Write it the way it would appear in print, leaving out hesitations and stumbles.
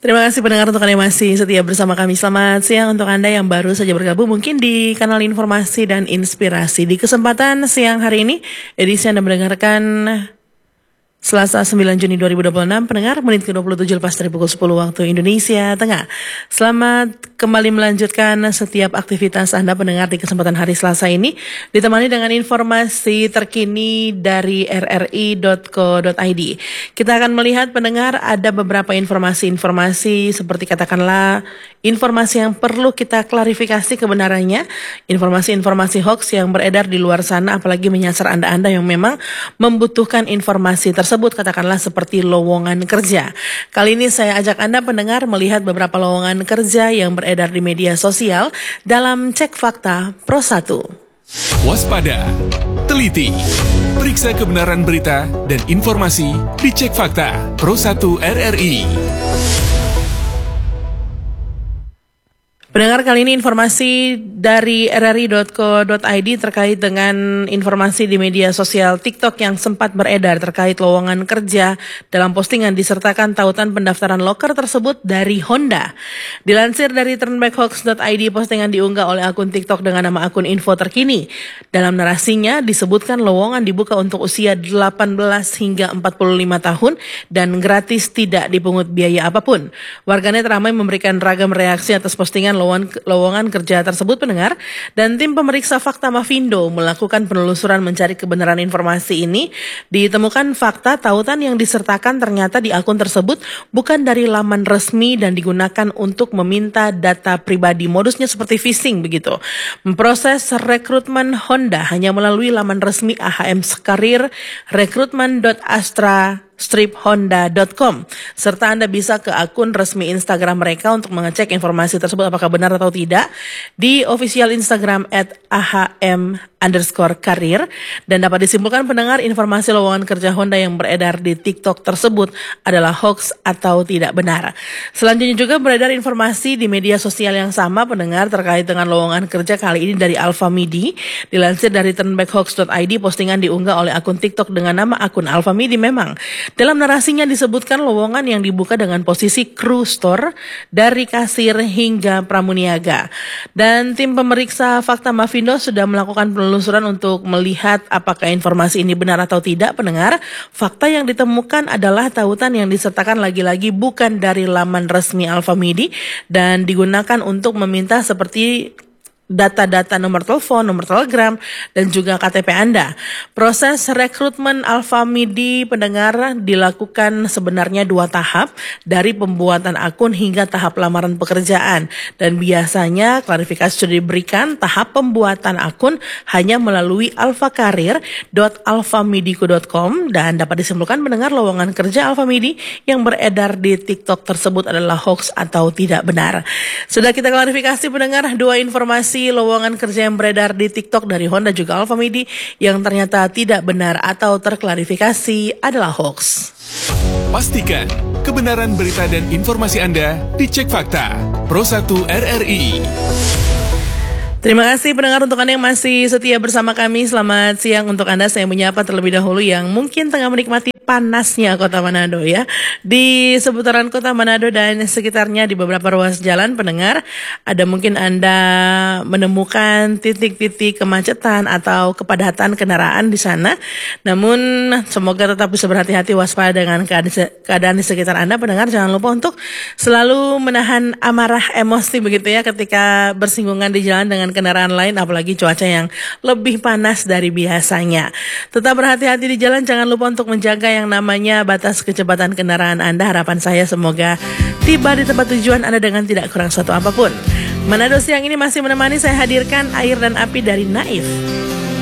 Terima kasih pendengar untuk Anda yang masih setia bersama kami. Selamat siang untuk Anda yang baru saja bergabung mungkin di kanal informasi dan inspirasi. Di kesempatan siang hari ini, edisi Anda mendengarkan Selasa 9 Juni 2026, pendengar menit ke-27 lepas dari pukul 10 waktu Indonesia Tengah. Selamat kembali melanjutkan setiap aktivitas Anda pendengar di kesempatan hari Selasa ini, ditemani dengan informasi terkini dari rri.co.id. Kita akan melihat pendengar ada beberapa informasi seperti katakanlah informasi yang perlu kita klarifikasi kebenarannya, informasi-informasi hoax yang beredar di luar sana apalagi menyasar Anda-Anda yang memang membutuhkan informasi tersebut, katakanlah seperti lowongan kerja. Kali ini saya ajak Anda pendengar melihat beberapa lowongan kerja yang beredar di media sosial dalam Cek Fakta Pro 1. Waspada, teliti, periksa kebenaran berita dan informasi di Cek Fakta Pro 1 RRI. Pendengar, kali ini informasi dari rri.co.id terkait dengan informasi di media sosial TikTok yang sempat beredar terkait lowongan kerja. Dalam postingan disertakan tautan pendaftaran loker tersebut dari Honda. Dilansir dari turnbackhoax.id, postingan diunggah oleh akun TikTok dengan nama akun info terkini. Dalam narasinya disebutkan lowongan dibuka untuk usia 18 hingga 45 tahun dan gratis, tidak dipungut biaya apapun. Warganet ramai memberikan ragam reaksi atas postingan lowongan kerja tersebut pendengar, dan tim pemeriksa fakta Mavindo melakukan penelusuran mencari kebenaran informasi ini. Ditemukan fakta tautan yang disertakan ternyata di akun tersebut bukan dari laman resmi dan digunakan untuk meminta data pribadi. Modusnya seperti phishing begitu. Memproses rekrutmen Honda hanya melalui laman resmi AHM Karir rekrutmen.astra-honda.com, serta Anda bisa ke akun resmi Instagram mereka untuk mengecek informasi tersebut apakah benar atau tidak di official Instagram @ahm_karir. Dan dapat disimpulkan pendengar, informasi lowongan kerja Honda yang beredar di TikTok tersebut adalah hoax atau tidak benar. Selanjutnya juga beredar informasi di media sosial yang sama pendengar terkait dengan lowongan kerja, kali ini dari Alpha Midi. Dilansir dari turnbackhoax.id, postingan diunggah oleh akun TikTok dengan nama akun Alpha Midi. Memang dalam narasinya disebutkan lowongan yang dibuka dengan posisi kru store dari kasir hingga pramuniaga. Dan tim pemeriksa fakta Mavindo sudah melakukan penelusuran untuk melihat apakah informasi ini benar atau tidak pendengar. Fakta yang ditemukan adalah tautan yang disertakan lagi-lagi bukan dari laman resmi Alpha Midi dan digunakan untuk meminta seperti data-data nomor telepon, nomor telegram, dan juga KTP Anda. Proses rekrutmen Alpha Midi pendengar dilakukan sebenarnya 2 tahap, dari pembuatan akun hingga tahap lamaran pekerjaan. Dan biasanya klarifikasi sudah diberikan, tahap pembuatan akun hanya melalui alphakarir.alphamidiku.com, dan dapat disimpulkan mendengar lowongan kerja Alpha Midi yang beredar di TikTok tersebut adalah hoax atau tidak benar. Sudah kita klarifikasi pendengar 2 informasi lowongan kerja yang beredar di TikTok dari Honda juga Alpha Midi yang ternyata tidak benar atau terklarifikasi adalah hoax. Pastikan kebenaran berita dan informasi Anda di Cek Fakta Pro 1 RRI. Terima kasih pendengar untuk Anda yang masih setia bersama kami. Selamat siang untuk Anda. Saya menyapa terlebih dahulu yang mungkin tengah menikmati panasnya kota Manado ya. Di seputaran kota Manado dan sekitarnya di beberapa ruas jalan pendengar, ada mungkin Anda menemukan titik-titik kemacetan atau kepadatan kendaraan di sana. Namun semoga tetap bisa berhati-hati, waspada dengan keadaan di sekitar Anda pendengar. Jangan lupa untuk selalu menahan amarah emosi begitu ya ketika bersinggungan di jalan dengan kendaraan lain, apalagi cuaca yang lebih panas dari biasanya. Tetap berhati-hati di jalan, jangan lupa untuk menjaga yang namanya batas kecepatan kendaraan Anda. Harapan saya semoga tiba di tempat tujuan Anda dengan tidak kurang suatu apapun. Manado siang ini masih menemani saya hadirkan Air dan Api dari Naif.